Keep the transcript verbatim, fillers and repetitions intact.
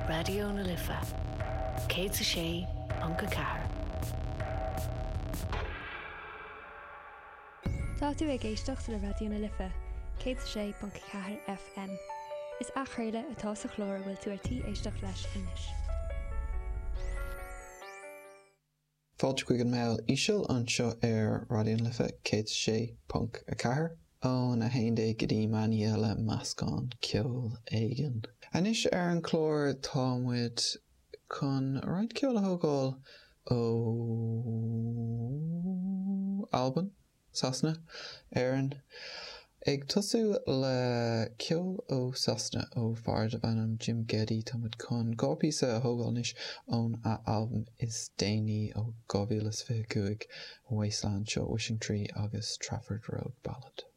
Radio na Lifa. Cé sa sé Ponca Cahar. Tá tú ag éisteach le Radio na Lifa. Cé sa sé Ponca Cahar F M. Is a chréile atá sa chlór bhfuil tú ar tí éisteach leis inis. Fáilte chuig an mail íseal anseo ar Radio na Lifa cé sa sé Ponca Cahar. ó na haindé go dtí maníile meascán ceol éigean. Anis ar an chlór támuid chun roiint ceol a thógáil ó Alban, Sasna, Éireann. Ag tosú le ceol ó Sasna ó Fard a bhanam Jim Geddy támuid chun gápíosa a thógáil níos ón a Alban is déanaí ó two thousand twenty-two Wasteland seo Wishing Tree agus Trafford Road Ballad.